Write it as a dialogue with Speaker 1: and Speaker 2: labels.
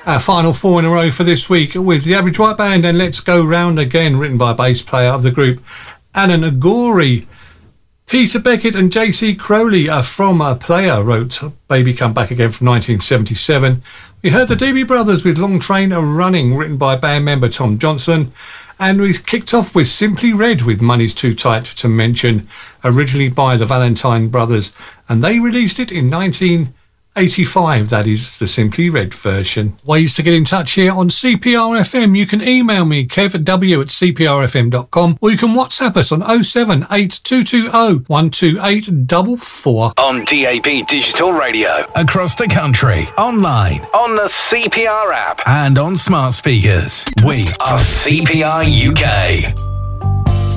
Speaker 1: Our final 4 in a row for this week with The Average White Band and Let's Go Round Again, written by bass player of the group Alan Agori. Peter Beckett and J.C. Crowley are From a Player, wrote Baby Come Back Again from 1977. We heard the Doobie Brothers with Long Train a Running, written by band member Tom Johnson. And we kicked off with Simply Red with Money's Too Tight to Mention, originally by the Valentine Brothers. And they released it in 1985. That is the Simply Red version. Ways to get in touch here on CPRFM. You can email me, kevw@cprfm.com, or you can WhatsApp us on 078 128
Speaker 2: On DAB Digital Radio. Across the country. Online. On the CPR app. And on smart speakers. We are CPR UK.